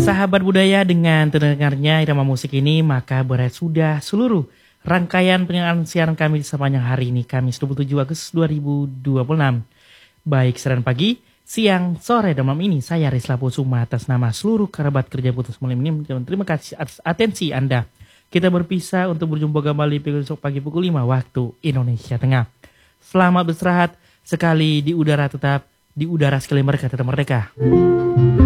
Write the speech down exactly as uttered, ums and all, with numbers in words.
Sahabat budaya, dengan terdengarnya irama musik ini maka berakhir sudah seluruh rangkaian penyiaran siaran kami di sepanjang hari ini, Kamis dua puluh tujuh Agustus dua ribu dua puluh enam. Baik siaran pagi, siang, sore, dan malam ini saya Rizla Pusuma atas nama seluruh kerabat kerja Putus Mulim ini terima kasih atas atensi Anda. Kita berpisah untuk berjumpa kembali besok pagi pukul lima waktu Indonesia Tengah. Selamat beristirahat sekali di udara, tetap di udara sekali mereka tetap merdeka.